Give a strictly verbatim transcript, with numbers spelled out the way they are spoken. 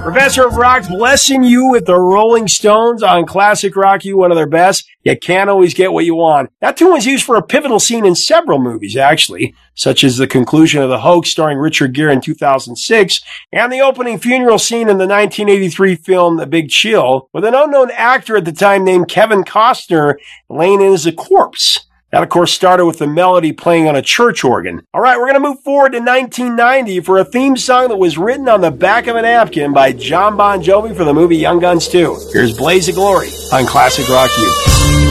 Professor of Rock blessing you with the Rolling Stones on Classic Rock U, one of their best. You can't always get what you want. That tune was used for a pivotal scene in several movies, actually, such as the conclusion of The Hoax starring Richard Gere in two thousand six, and the opening funeral scene in the nineteen eighty-three film The Big Chill, with an unknown actor at the time named Kevin Costner laying in as a corpse. That, of course, started with the melody playing on a church organ. All right, we're going to move forward to nineteen ninety for a theme song that was written on the back of a napkin by John Bon Jovi for the movie Young Guns two. Here's Blaze of Glory on Classic Rock U.